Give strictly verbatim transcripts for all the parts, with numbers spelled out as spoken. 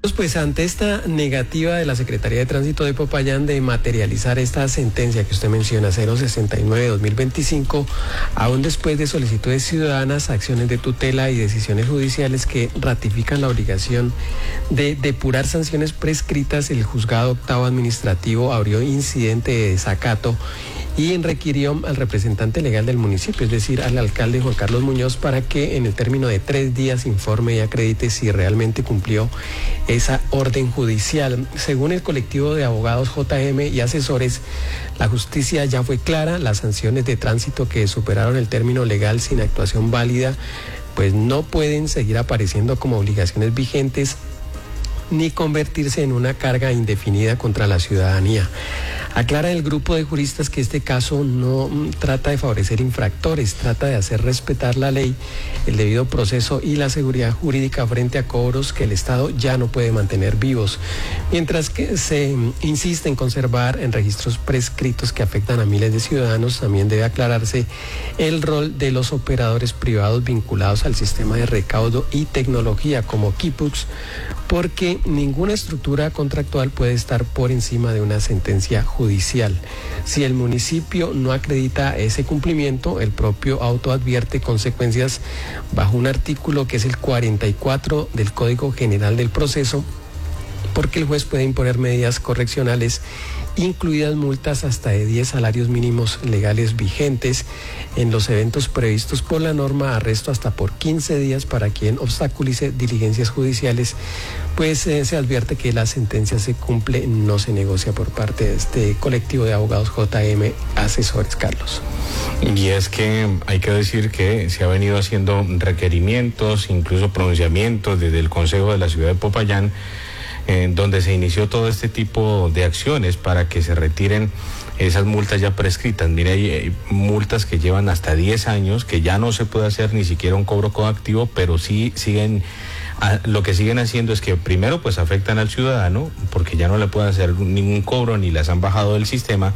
Pues ante esta negativa de la Secretaría de Tránsito de Popayán de materializar esta sentencia que usted menciona, cero sesenta y nueve de dos mil veinticinco, aún después de solicitudes ciudadanas, acciones de tutela y decisiones judiciales que ratifican la obligación de depurar sanciones prescritas, el juzgado octavo administrativo abrió incidente de desacato y requirió al representante legal del municipio, es decir, al alcalde Juan Carlos Muñoz, para que en el término de tres días informe y acredite si realmente cumplió esa orden judicial. Según el colectivo de abogados J M y asesores, la justicia ya fue clara, las sanciones de tránsito que superaron el término legal sin actuación válida, pues no pueden seguir apareciendo como obligaciones vigentes ni convertirse en una carga indefinida contra la ciudadanía. Aclara el grupo de juristas que este caso no trata de favorecer infractores, trata de hacer respetar la ley, el debido proceso y la seguridad jurídica frente a cobros que el Estado ya no puede mantener vivos. Mientras que se insiste en conservar en registros prescritos que afectan a miles de ciudadanos, también debe aclararse el rol de los operadores privados vinculados al sistema de recaudo y tecnología como Kipux, porque ninguna estructura contractual puede estar por encima de una sentencia judicial. Si el municipio no acredita ese cumplimiento, el propio auto advierte consecuencias bajo un artículo que es el cuarenta y cuatro del Código General del Proceso, porque el juez puede imponer medidas correccionales, incluidas multas hasta de diez salarios mínimos legales vigentes en los eventos previstos por la norma, arresto hasta por quince días para quien obstaculice diligencias judiciales, pues eh, se advierte que la sentencia se cumple, no se negocia por parte de este colectivo de abogados J M Asesores, Carlos. Y es que hay que decir que se ha venido haciendo requerimientos, incluso pronunciamientos desde el Consejo de la Ciudad de Popayán, en donde se inició todo este tipo de acciones para que se retiren esas multas ya prescritas. Mire, hay, hay multas que llevan hasta diez años, que ya no se puede hacer ni siquiera un cobro coactivo, pero sí siguen, a, lo que siguen haciendo es que primero pues afectan al ciudadano, porque ya no le pueden hacer ningún cobro ni las han bajado del sistema,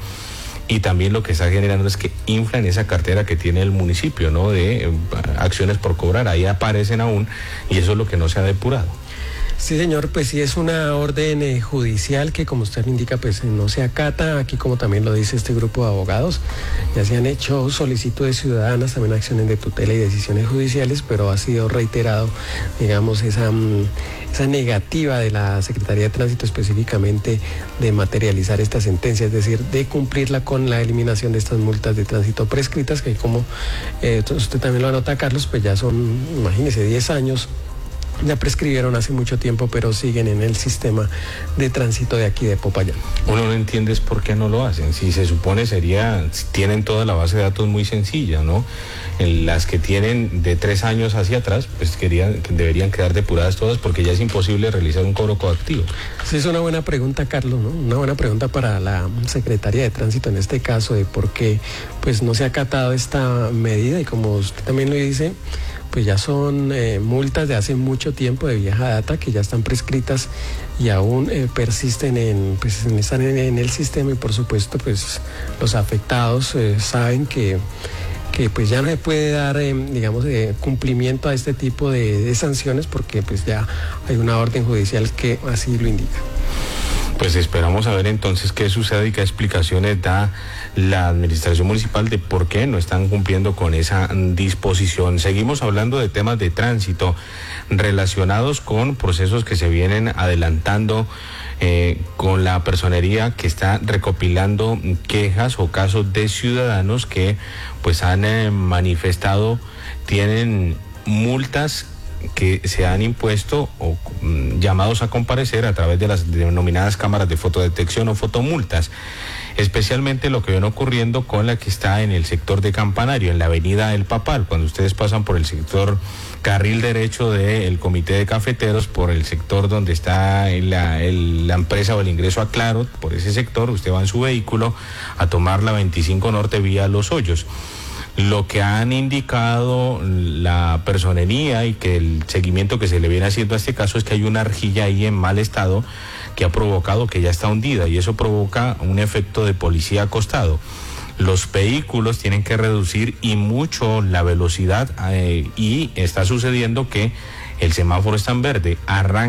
y también lo que está generando es que inflan esa cartera que tiene el municipio, ¿no?, de eh, acciones por cobrar. Ahí aparecen aún, y eso es lo que no se ha depurado. Sí, señor, pues sí es una orden eh, judicial que, como usted indica, pues no se acata. Aquí, como también lo dice este grupo de abogados, ya se han hecho solicitudes ciudadanas, también acciones de tutela y decisiones judiciales, pero ha sido reiterado, digamos, esa, esa negativa de la Secretaría de Tránsito específicamente de materializar esta sentencia, es decir, de cumplirla con la eliminación de estas multas de tránsito prescritas, que como eh, usted también lo anota, Carlos, pues ya son, imagínese, diez años. Ya prescribieron hace mucho tiempo, pero siguen en el sistema de tránsito de aquí de Popayán. Uno no entiende es por qué no lo hacen. Si se supone sería, si tienen toda la base de datos muy sencilla, ¿no? En las que tienen de tres años hacia atrás, pues querían, deberían quedar depuradas todas, porque ya es imposible realizar un cobro coactivo. Sí, es una buena pregunta, Carlos, ¿no? Una buena pregunta para la Secretaría de Tránsito en este caso, de por qué pues no se ha acatado esta medida, y como usted también lo dice, pues ya son eh, multas de hace mucho tiempo, de vieja data, que ya están prescritas y aún eh, persisten en, pues, están en, en el sistema, y por supuesto pues los afectados eh, saben que, que pues ya no se puede dar eh, digamos eh, cumplimiento a este tipo de, de sanciones, porque pues ya hay una orden judicial que así lo indica. Pues esperamos a ver entonces qué sucede y qué explicaciones da la administración municipal de por qué no están cumpliendo con esa disposición. Seguimos hablando de temas de tránsito relacionados con procesos que se vienen adelantando eh, con la personería que está recopilando quejas o casos de ciudadanos que pues han eh, manifestado, tienen multas que se han impuesto o mm, llamados a comparecer a través de las denominadas cámaras de fotodetección o fotomultas, especialmente lo que viene ocurriendo con la que está en el sector de Campanario, en la avenida El Papal, cuando ustedes pasan por el sector carril derecho del Comité de Cafeteros, por el sector donde está la, el, la empresa o el ingreso a Claro, por ese sector, usted va en su vehículo a tomar la veinticinco Norte vía Los Hoyos. Lo que han indicado la personería y que el seguimiento que se le viene haciendo a este caso es que hay una arcilla ahí en mal estado que ha provocado que ya está hundida, y eso provoca un efecto de policía acostado. Los vehículos tienen que reducir y mucho la velocidad eh, y está sucediendo que el semáforo está en verde, arranca